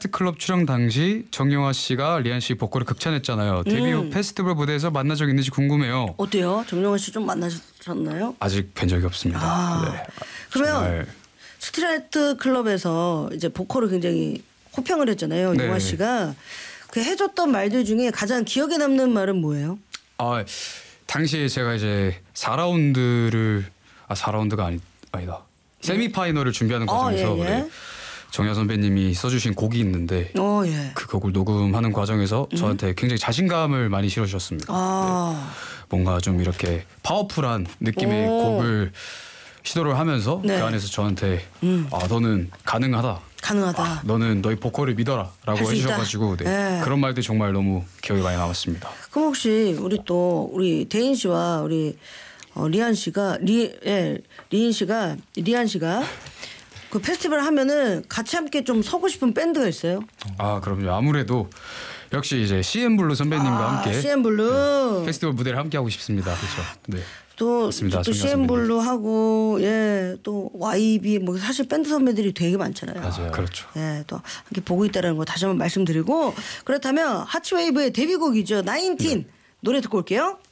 스트레이트 클럽 출연 당시 정영화 씨가 리안 씨 보컬을 극찬했잖아요. 데뷔 후 페스티벌 무대에서 만난 적 있는지 궁금해요. 어때요? 정영화 씨 좀 만나셨나요? 아직 뵌 적이 없습니다. 네. 그러면 정말... 스트레이트 클럽에서 이제 보컬을 굉장히 호평을 했잖아요. 네. 영화 씨가 그 해줬던 말들 중에 가장 기억에 남는 말은 뭐예요? 당시에 제가 이제 4라운드가 아니다. 세미파이널을 준비하는 과정에서 네, 정야 선배님이 써주신 곡이 있는데 예. 그 곡을 녹음하는 과정에서 저한테 굉장히 자신감을 많이 실어주셨습니다. 네. 뭔가 좀 이렇게 파워풀한 느낌의 곡을 시도를 하면서 그 안에서 저한테 너는 가능하다. 너는 너의 보컬을 믿어라 라고 해주셔가지고 네. 그런 말들이 정말 너무 기억에 많이 남았습니다. 그럼 혹시 우리 대인 씨와 우리 리안 씨가 리안 씨가 그 페스티벌 하면은 같이 함께 좀 서고 싶은 밴드가 있어요? 그럼요. 아무래도 역시 이제 CN블루 선배님과 함께 CN블루 네, 페스티벌 무대를 함께 하고 싶습니다. 그렇죠. 네. 또 CN블루 하고 또 YB 뭐 사실 밴드 선배들이 되게 많잖아요. 맞아요. 그렇죠. 또 함께 보고 있다라는 거 다시 한번 말씀드리고 그렇다면 하츠웨이브의 데뷔곡이죠. 19 노래 듣고 올게요.